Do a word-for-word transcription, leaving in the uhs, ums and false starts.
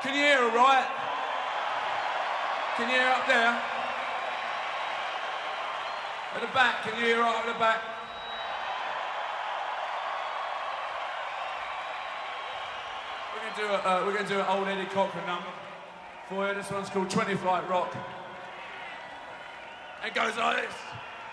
Can you hear all right? Can you hear up there? At the back, can you hear right at the back? We're gonna do a, uh, we're gonna do an old Eddie Cochran number for you. This one's called twenty Flight Rock. It goes like this.